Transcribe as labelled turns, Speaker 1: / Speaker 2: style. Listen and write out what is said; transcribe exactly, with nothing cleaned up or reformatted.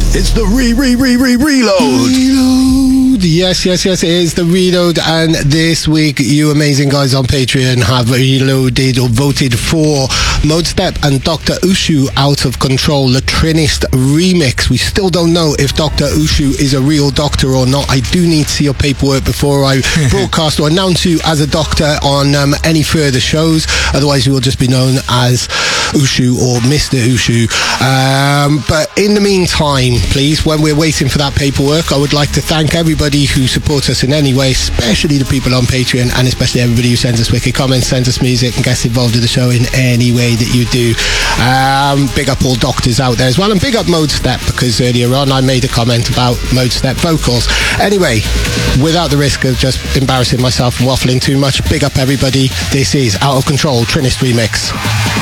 Speaker 1: It's the re re re re reload.
Speaker 2: Reload. Yes, yes, yes. It is the reload, and this week you amazing guys on Patreon have reloaded or voted for Modestep and Doctor Ushu Out of Control, the Trinist remix. We still don't know if Doctor Ushu is a real doctor or not. I do need to see your paperwork before I broadcast or announce you as a doctor on um, any further shows. Otherwise, you will just be known as Ushu or Mister Ushu. Um, but in the meantime, please, when we're waiting for that paperwork, I would like to thank everybody who supports us in any way, especially the people on Patreon, and especially everybody who sends us wicked comments, sends us music, and gets involved in the show in any way that you do. Um, big up all doctors out there as well, and big up Modestep, because earlier on I made a comment about Modestep vocals. Anyway, without the risk of just embarrassing myself and waffling too much, big up everybody. This is Out of Control, Trinist remix.